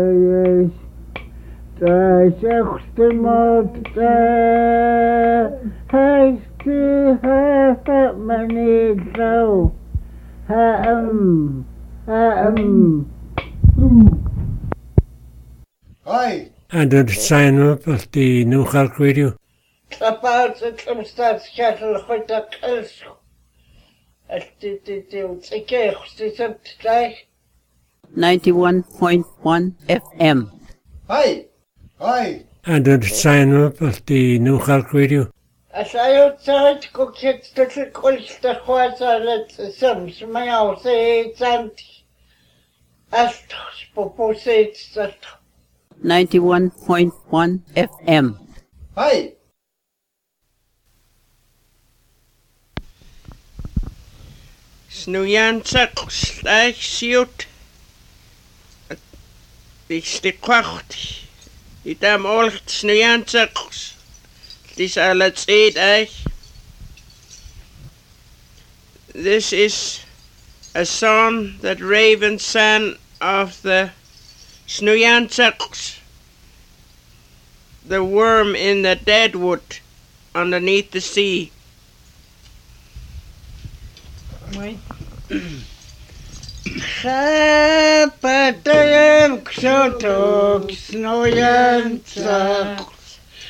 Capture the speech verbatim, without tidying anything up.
Sextimot hasty many so um um Hi. And then sign up at the New Clark Radio. About the Clumstad cattle with the kills at the the the ninety-one point one F M. Hi. Hi. And then sign up at the New Clark Radio. As I outside go get the calls the water let some smell say and as proposed that ninety-one point one F M. Hi. Snujansak slag siut. Bixti kwacht. Itam olcht snujansak. This alat eat eh. This is a song that Raven sang of the Snujansak, the worm in the deadwood underneath the sea. Wait. Chapatayan ksotok snujansak.